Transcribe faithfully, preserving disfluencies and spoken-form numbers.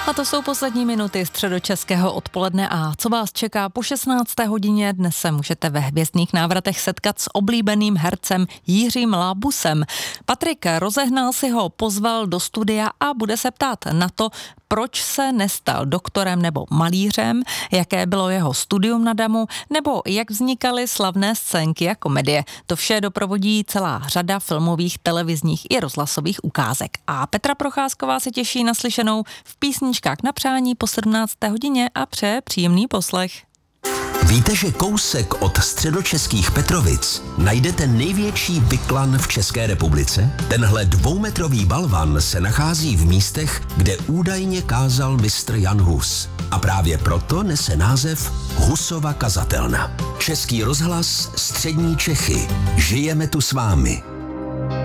A to jsou poslední minuty středočeského odpoledne a co vás čeká po šestnácté hodině, dnes se můžete ve Hvězdných návratech setkat s oblíbeným hercem Jiřím Lábusem. Patrik Rozehnal si ho pozval do studia a bude se ptát na to, proč se nestal doktorem nebo malířem, jaké bylo jeho studium na damu, nebo jak vznikaly slavné scénky a komedie. To vše doprovodí celá řada filmových, televizních i rozhlasových ukázek. A Petra Procházková se těší na slyšenou v písničkách na přání po sedmnácté hodině a přeje příjemný poslech. Víte, že kousek od středočeských Petrovic najdete největší byklan v České republice? Tenhle dvoumetrový balvan se nachází v místech, kde údajně kázal mistr Jan Hus. A právě proto nese název Husova kazatelna. Český rozhlas, Střední Čechy. Žijeme tu s vámi.